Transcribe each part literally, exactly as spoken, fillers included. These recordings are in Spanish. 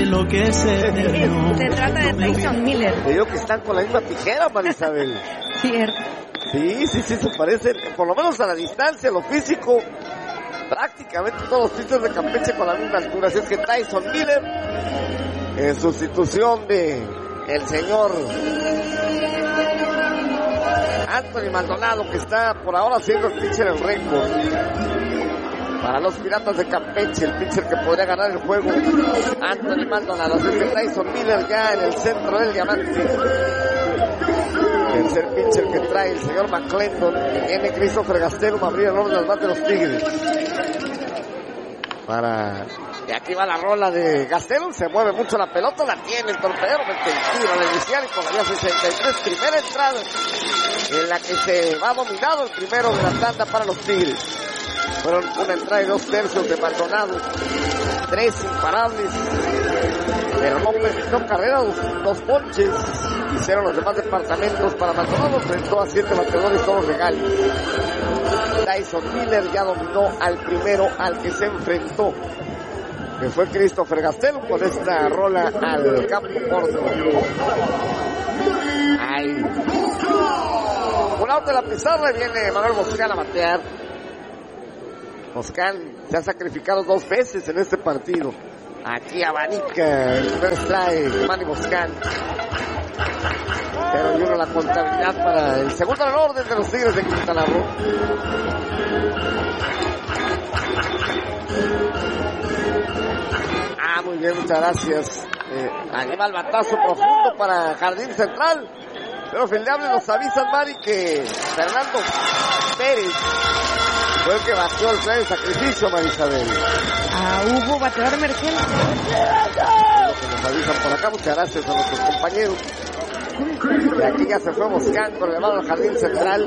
enloquece. Se trata de Tyson Miller. Te digo que están con la misma tijera, Marisabel. Cierto. Sí, sí, sí, se parecen, por lo menos a la distancia, lo físico. Prácticamente todos los pitchers de Campeche con la misma altura. Así es que Tyson Miller, en sustitución de el señor Anthony Maldonado, que está por ahora siendo el pitcher el récord para los Piratas de Campeche, el pitcher que podría ganar el juego, Anthony Maldonado. Así que Tyson Miller ya en el centro del diamante. Tercer pitcher que trae el señor McClendon. Viene Christopher Gastelum a abrir el orden del bate de los Tigres. Para... Y aquí va la rola de Gastelum. Se mueve mucho la pelota. La tiene el torpedero. Mete el tiro al inicial y todavía sesenta y tres. Primera entrada en la que se va dominado el primero de la tanda para los Tigres. Fueron una entrada y dos tercios de Maldonado. Tres imparables. Pero no permitió carrera, dos, dos ponches. Hicieron los demás departamentos para Maldonado. Enfrentó a siete bateadores, todos legales. Tyson Miller ya dominó al primero al que se enfrentó, que fue Christopher Gastelum, con esta rola al campo corto. Ahí. Un out de la pizarra y viene Manuel Boscan a batear. Boscan se ha sacrificado dos veces en este partido. Aquí abanica el primer strike, Manny Boscan. Pero y uno la contabilidad para el segundo en orden de los Tigres de Quintana Roo. Ah, muy bien, muchas gracias. Eh, ahí va el batazo profundo para Jardín Central. Pero Fildeable nos avisan, Mari, que Fernando Pérez fue el que batió el play de sacrificio, Marisabel. Ah, hubo bateador emergente. Lo que nos avisan por acá, muchas gracias a nuestros compañeros. Y aquí ya se fue Boscan con el llamado al Jardín Central.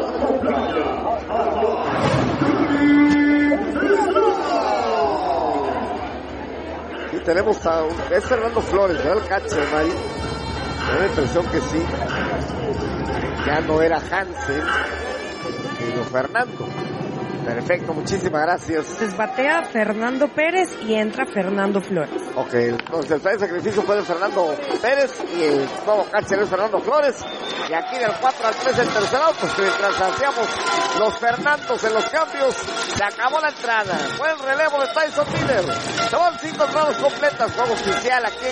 Y tenemos a un... Es Fernando Flores, ¿verdad? El catcher, Mari. Me da la impresión que sí. Ya no era Hansen, sino Fernando. Perfecto, muchísimas gracias. Entonces batea Fernando Pérez y entra Fernando Flores. Ok, entonces el play de sacrificio fue de Fernando Pérez y el nuevo catcher es Fernando Flores. Y aquí del cuatro al tres el tercer out, pues mientras hacíamos los Fernandos en los cambios, se acabó la entrada. Fue el relevo de Tyson Miller. Se van cinco entradas completas, juego oficial aquí en